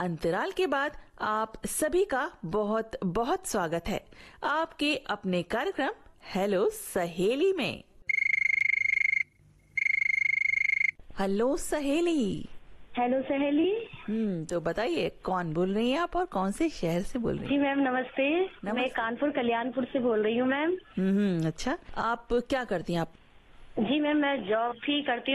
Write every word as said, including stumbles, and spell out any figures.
अंतराल के बाद आप सभी का बहुत बहुत स्वागत है आपके अपने कार्यक्रम हेलो सहेली में। हेलो सहेली। हेलो सहेली। हम्म तो बताइए कौन बोल रही हैं आप और कौन से शहर से बोल रही जी हैं? मैम नमस्ते, नमस्ते। मैं कानपुर कल्याणपुर से बोल रही हूँ मैम। हम्म अच्छा, आप क्या करती हैं आप? जी मैम मैं जॉब ही करती